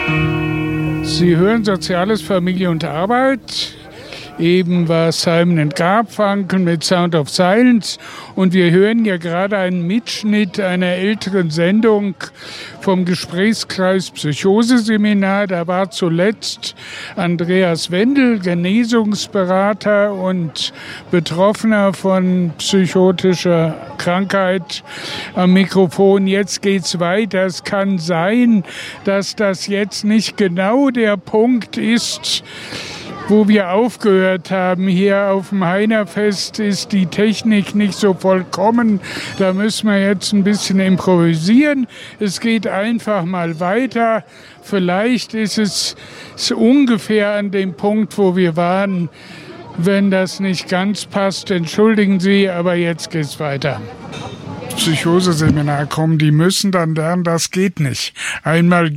Sie hören Soziales, Familie und Arbeit. Eben war Simon & Garfunkel mit Sound of Silence. Und wir hören ja gerade einen Mitschnitt einer älteren Sendung vom Gesprächskreis Psychoseseminar. Da war zuletzt Andreas Wendel, Genesungsberater und Betroffener von psychotischer Krankheit, am Mikrofon. Jetzt geht's weiter. Es kann sein, dass das jetzt nicht genau der Punkt ist, wo wir aufgehört haben. Hier auf dem Heinerfest ist die Technik nicht so vollkommen. Da müssen wir jetzt ein bisschen improvisieren. Es geht einfach mal weiter. Vielleicht ist es ungefähr an dem Punkt, wo wir waren. Wenn das nicht ganz passt, entschuldigen Sie, aber jetzt geht's weiter. Psychoseseminar kommen, die müssen dann lernen, das geht nicht. Einmal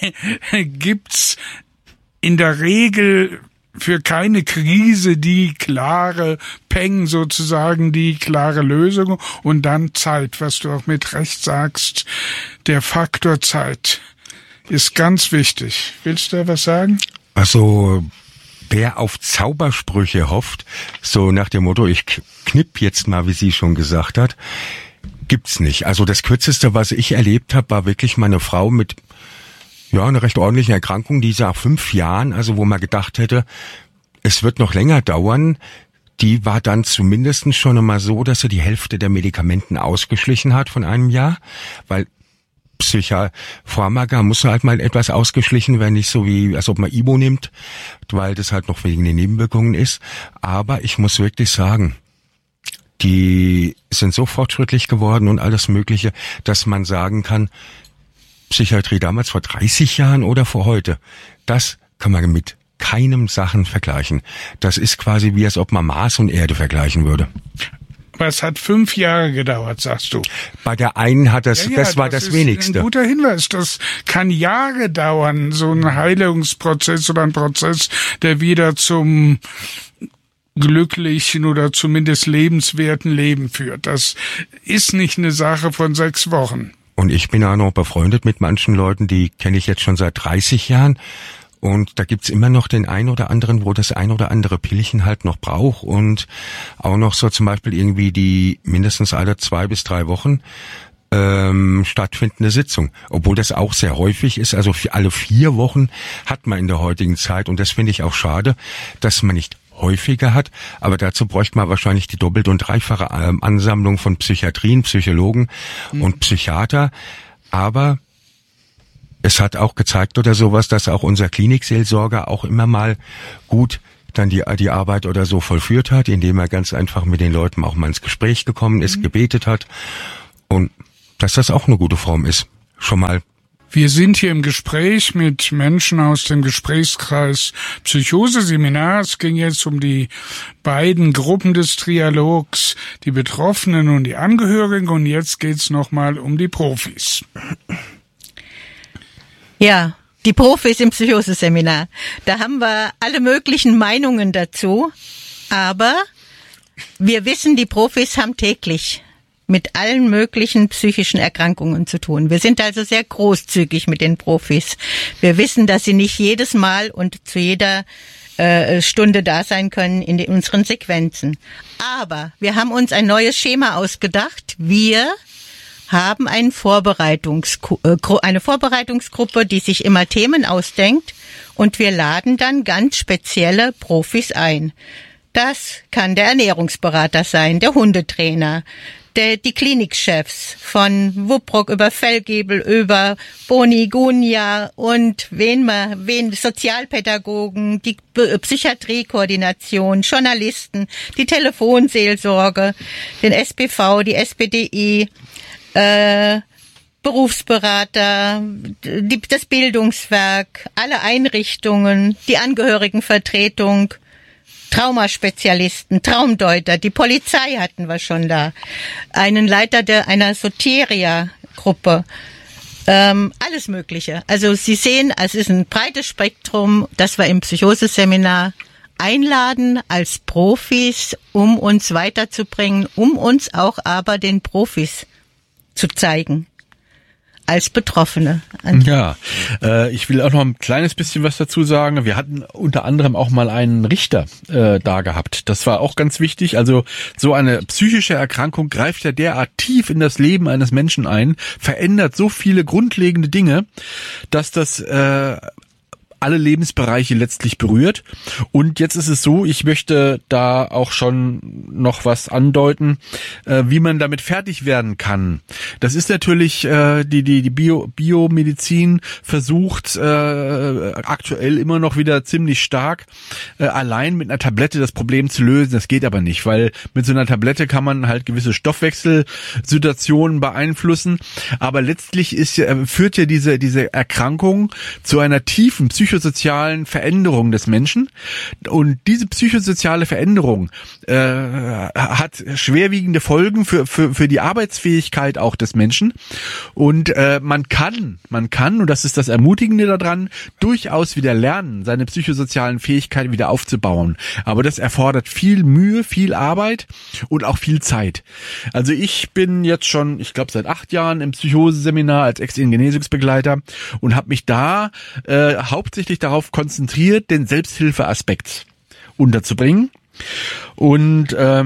gibt's in der Regel für keine Krise die klare Peng sozusagen, die klare Lösung und dann Zeit, was du auch mit Recht sagst. Der Faktor Zeit ist ganz wichtig. Willst du da was sagen? Also, wer auf Zaubersprüche hofft, so nach dem Motto, ich knipp jetzt mal, wie sie schon gesagt hat, gibt's nicht. Also das Kürzeste, was ich erlebt habe, war wirklich meine Frau mit eine recht ordentliche Erkrankung, die nach 5 Jahren, also wo man gedacht hätte, es wird noch länger dauern, die war dann zumindest schon einmal so, dass sie die Hälfte der Medikamenten ausgeschlichen hat von einem Jahr, weil Psychopharmaka muss halt mal etwas ausgeschlichen werden, nicht so wie, als ob man Ibo nimmt, weil das halt noch wegen den Nebenwirkungen ist. Aber ich muss wirklich sagen, die sind so fortschrittlich geworden und alles Mögliche, dass man sagen kann, Psychiatrie damals vor 30 Jahren oder vor heute, das kann man mit keinem Sachen vergleichen. Das ist quasi wie als ob man Mars und Erde vergleichen würde. Aber es hat 5 Jahre gedauert, sagst du. Bei der einen hat das war das Wenigste. Ein guter Hinweis. Das kann Jahre dauern, so ein Heilungsprozess oder ein Prozess, der wieder zum glücklichen oder zumindest lebenswerten Leben führt. Das ist nicht eine Sache von 6 Wochen. Und ich bin auch noch befreundet mit manchen Leuten, die kenne ich jetzt schon seit 30 Jahren. Und da gibt's immer noch den einen oder anderen, wo das ein oder andere Pillchen halt noch braucht. Und auch noch so zum Beispiel irgendwie die mindestens alle 2 bis 3 Wochen stattfindende Sitzung. Obwohl das auch sehr häufig ist. Also alle 4 Wochen hat man in der heutigen Zeit. Und das finde ich auch schade, dass man nicht häufiger hat, aber dazu bräuchte man wahrscheinlich die doppelt- und dreifache Ansammlung von Psychiatrien, Psychologen und Psychiater, aber es hat auch gezeigt oder sowas, dass auch unser Klinikseelsorger auch immer mal gut dann die Arbeit oder so vollführt hat, indem er ganz einfach mit den Leuten auch mal ins Gespräch gekommen ist, gebetet hat und dass das auch eine gute Form ist, schon mal. Wir sind hier im Gespräch mit Menschen aus dem Gesprächskreis Psychoseseminar. Es ging jetzt um die beiden Gruppen des Trialogs, die Betroffenen und die Angehörigen. Und jetzt geht's nochmal um die Profis. Ja, die Profis im Psychoseseminar. Da haben wir alle möglichen Meinungen dazu. Aber wir wissen, die Profis haben täglich mit allen möglichen psychischen Erkrankungen zu tun. Wir sind also sehr großzügig mit den Profis. Wir wissen, dass sie nicht jedes Mal und zu jeder Stunde da sein können in unseren Sequenzen. Aber wir haben uns ein neues Schema ausgedacht. Wir haben eine Vorbereitungsgruppe, die sich immer Themen ausdenkt und wir laden dann ganz spezielle Profis ein. Das kann der Ernährungsberater sein, der Hundetrainer, die Klinikchefs von Wupprock über Fellgebel, über Boni, Gunja und wen Sozialpädagogen, die Psychiatriekoordination, Journalisten, die Telefonseelsorge, den SBV, die SPDI, Berufsberater, das Bildungswerk, alle Einrichtungen, die Angehörigenvertretung, Traumaspezialisten, Traumdeuter, die Polizei hatten wir schon da, einen Leiter einer Soteria-Gruppe, alles Mögliche. Also Sie sehen, es ist ein breites Spektrum, das wir im Psychoseseminar einladen als Profis, um uns weiterzubringen, um uns auch aber den Profis zu zeigen. als Betroffene. Ja, ich will auch noch ein kleines bisschen was dazu sagen. Wir hatten unter anderem auch mal einen Richter da gehabt. Das war auch ganz wichtig. Also so eine psychische Erkrankung greift ja derart tief in das Leben eines Menschen ein, verändert so viele grundlegende Dinge, dass das alle Lebensbereiche letztlich berührt. Und jetzt ist es so, ich möchte da auch schon noch was andeuten, wie man damit fertig werden kann. Das ist natürlich, die Biomedizin versucht aktuell immer noch wieder ziemlich stark, allein mit einer Tablette das Problem zu lösen. Das geht aber nicht, weil mit so einer Tablette kann man halt gewisse Stoffwechselsituationen beeinflussen. Aber letztlich führt ja diese Erkrankung zu einer tiefen psychosozialen Veränderung des Menschen. Und diese psychosoziale Veränderung hat schwerwiegende Folgen für die Arbeitsfähigkeit auch des Menschen. Und man kann, und das ist das Ermutigende daran, durchaus wieder lernen, seine psychosozialen Fähigkeiten wieder aufzubauen. Aber das erfordert viel Mühe, viel Arbeit und auch viel Zeit. Also ich bin jetzt schon, ich glaube seit 8 Jahren im Psychoseseminar als Ex-Genesungsbegleiter und habe mich da hauptsächlich darauf konzentriert, den Selbsthilfeaspekt unterzubringen. Und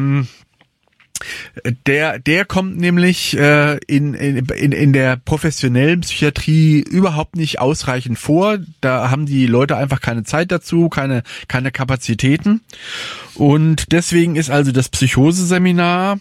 der kommt nämlich in der professionellen Psychiatrie überhaupt nicht ausreichend vor. Da haben die Leute einfach keine Zeit dazu, keine Kapazitäten. Und deswegen ist also das Psychoseseminar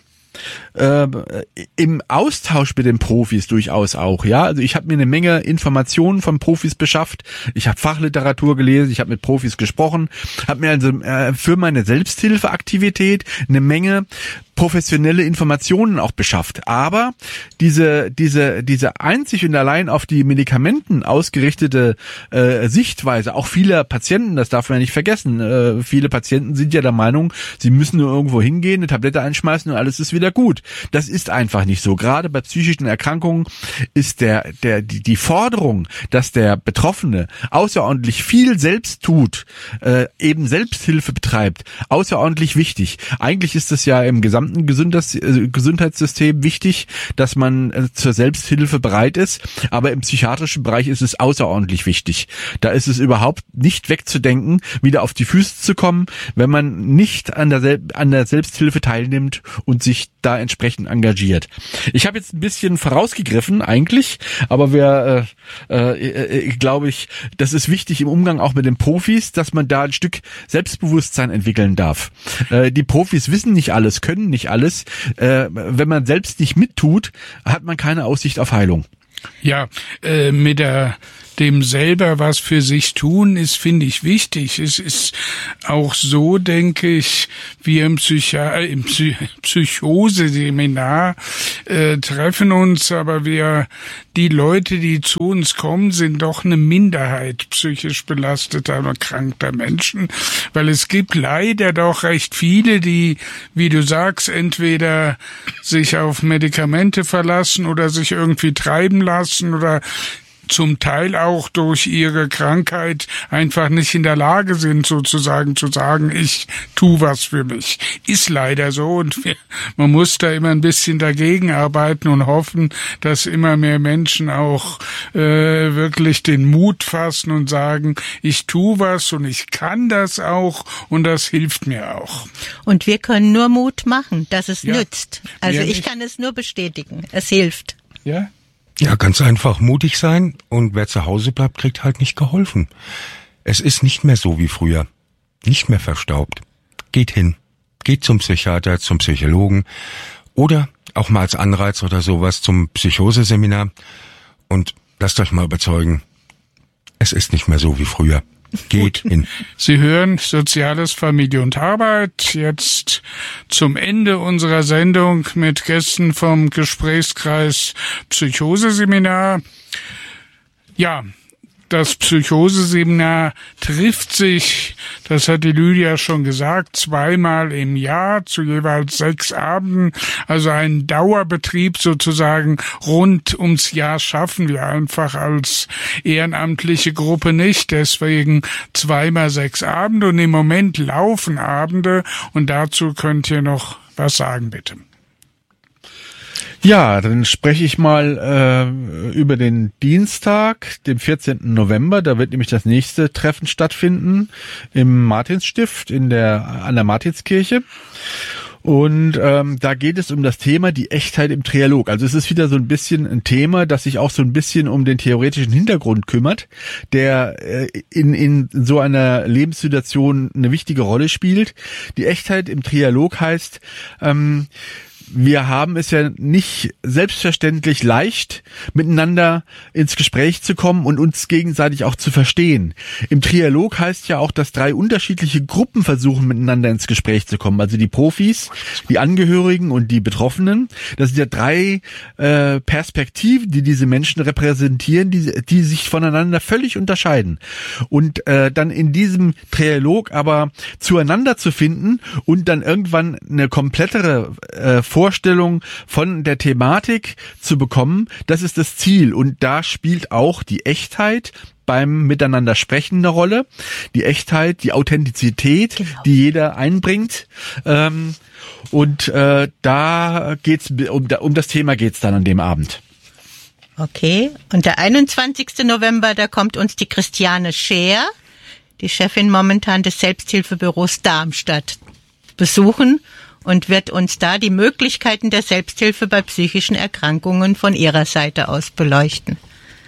im Austausch mit den Profis durchaus auch, ja. Also ich habe mir eine Menge Informationen von Profis beschafft. Ich habe Fachliteratur gelesen, ich habe mit Profis gesprochen, habe mir also für meine Selbsthilfeaktivität eine Menge professionelle Informationen auch beschafft. Aber diese einzig und allein auf die Medikamenten ausgerichtete Sichtweise, auch vieler Patienten, das darf man ja nicht vergessen, viele Patienten sind ja der Meinung, sie müssen nur irgendwo hingehen, eine Tablette einschmeißen und alles ist wieder gut. Das ist einfach nicht so. Gerade bei psychischen Erkrankungen ist die Forderung, dass der Betroffene außerordentlich viel selbst tut, eben Selbsthilfe betreibt, außerordentlich wichtig. Eigentlich ist es ja im gesamten Gesundheitssystem wichtig, dass man zur Selbsthilfe bereit ist, aber im psychiatrischen Bereich ist es außerordentlich wichtig. Da ist es überhaupt nicht wegzudenken, wieder auf die Füße zu kommen, wenn man nicht an der Selbsthilfe teilnimmt und sich da entsprechend engagiert. Ich habe jetzt ein bisschen vorausgegriffen eigentlich, aber glaube ich, das ist wichtig im Umgang auch mit den Profis, dass man da ein Stück Selbstbewusstsein entwickeln darf. Die Profis wissen nicht alles, können nicht alles. Wenn man selbst nicht mittut, hat man keine Aussicht auf Heilung. Ja, mit dem selber was für sich tun ist, finde ich, wichtig. Es ist auch so, denke ich, wir im Psychoseseminar treffen uns, aber die Leute, die zu uns kommen, sind doch eine Minderheit psychisch belasteter oder erkrankter Menschen, weil es gibt leider doch recht viele, die, wie du sagst, entweder sich auf Medikamente verlassen oder sich irgendwie treiben lassen oder zum Teil auch durch ihre Krankheit einfach nicht in der Lage sind, sozusagen zu sagen, ich tu was für mich. Ist leider so und man muss da immer ein bisschen dagegen arbeiten und hoffen, dass immer mehr Menschen auch wirklich den Mut fassen und sagen, ich tu was und ich kann das auch und das hilft mir auch. Und wir können nur Mut machen, dass es nützt. Also ich kann es nur bestätigen. Es hilft. Ja. Ja, ganz einfach mutig sein und wer zu Hause bleibt, kriegt halt nicht geholfen. Es ist nicht mehr so wie früher, nicht mehr verstaubt. Geht hin, geht zum Psychiater, zum Psychologen oder auch mal als Anreiz oder sowas zum Psychoseseminar und lasst euch mal überzeugen, es ist nicht mehr so wie früher. Geht hin. Sie hören Soziales, Familie und Arbeit. Jetzt zum Ende unserer Sendung mit Gästen vom Gesprächskreis Psychoseseminar. Ja, das Psychoseseminar trifft sich, das hat die Lydia schon gesagt, 2-mal im Jahr zu jeweils 6 Abenden. Also einen Dauerbetrieb sozusagen rund ums Jahr schaffen wir einfach als ehrenamtliche Gruppe nicht. Deswegen 2-mal 6 Abende und im Moment laufen Abende und dazu könnt ihr noch was sagen, bitte. Ja, dann spreche ich mal über den Dienstag, dem 14. November. Da wird nämlich das nächste Treffen stattfinden im Martinsstift an der Martinskirche. Und da geht es um das Thema die Echtheit im Trialog. Also es ist wieder so ein bisschen ein Thema, das sich auch so ein bisschen um den theoretischen Hintergrund kümmert, der in so einer Lebenssituation eine wichtige Rolle spielt. Die Echtheit im Trialog heißt, wir haben es ja nicht selbstverständlich leicht, miteinander ins Gespräch zu kommen und uns gegenseitig auch zu verstehen. Im Trialog heißt ja auch, dass 3 unterschiedliche Gruppen versuchen, miteinander ins Gespräch zu kommen. Also die Profis, die Angehörigen und die Betroffenen. Das sind ja 3 Perspektiven, die diese Menschen repräsentieren, die sich voneinander völlig unterscheiden. Und dann in diesem Trialog aber zueinander zu finden und dann irgendwann eine komplettere Vorstellung von der Thematik zu bekommen, das ist das Ziel. Und da spielt auch die Echtheit beim Miteinander sprechen eine Rolle. Die Echtheit, die Authentizität, die jeder einbringt. Da geht's um das Thema geht's dann an dem Abend. Okay. Und der 21. November, da kommt uns die Christiane Scheer, die Chefin momentan des Selbsthilfebüros Darmstadt, besuchen und wird uns da die Möglichkeiten der Selbsthilfe bei psychischen Erkrankungen von ihrer Seite aus beleuchten.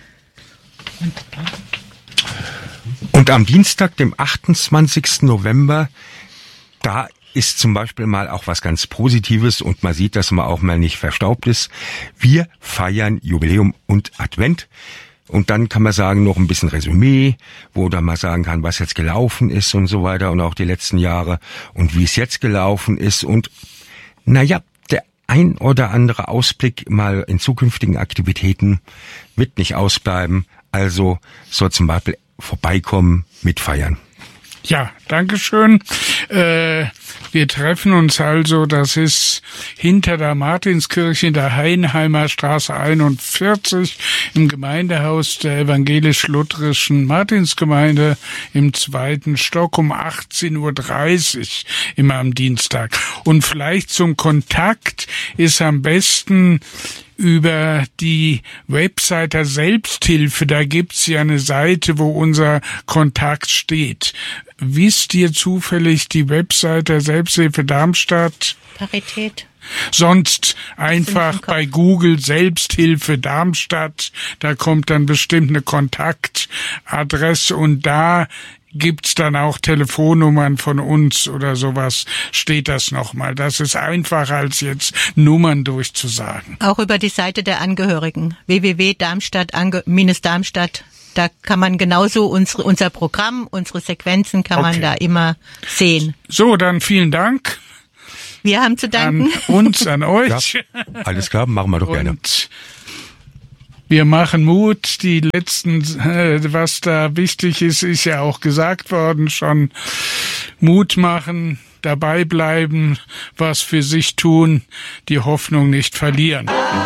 Und am Dienstag, dem 28. November, da ist zum Beispiel mal auch was ganz Positives und man sieht, dass man auch mal nicht verstaubt ist. Wir feiern Jubiläum und Advent. Und dann kann man sagen, noch ein bisschen Resümee, wo dann mal sagen kann, was jetzt gelaufen ist und so weiter und auch die letzten Jahre und wie es jetzt gelaufen ist. Und naja, der ein oder andere Ausblick mal in zukünftigen Aktivitäten wird nicht ausbleiben. Also soll zum Beispiel vorbeikommen, mitfeiern. Ja, dankeschön. Wir treffen uns also, das ist hinter der Martinskirche in der Heinheimer Straße 41 im Gemeindehaus der evangelisch-lutherischen Martinsgemeinde im 2. Stock um 18:30 Uhr, immer am Dienstag. Und vielleicht zum Kontakt ist am besten über die Website der Selbsthilfe, da gibt's ja eine Seite, wo unser Kontakt steht. Wisst ihr zufällig die Website der Selbsthilfe Darmstadt? Parität. Sonst einfach bei Google Selbsthilfe Darmstadt, da kommt dann bestimmt eine Kontaktadresse und da gibt's dann auch Telefonnummern von uns oder sowas, steht das nochmal. Das ist einfacher als jetzt Nummern durchzusagen. Auch über die Seite der Angehörigen, www.darmstadt-darmstadt. Da kann man genauso unser Programm, unsere Sequenzen kann man da immer sehen. So, dann vielen Dank. Wir haben zu danken. An uns, an euch. Ja, alles klar, machen wir doch gerne. Und wir machen Mut. Die letzten, was da wichtig ist, ist ja auch gesagt worden schon. Mut machen, dabei bleiben, was für sich tun, die Hoffnung nicht verlieren.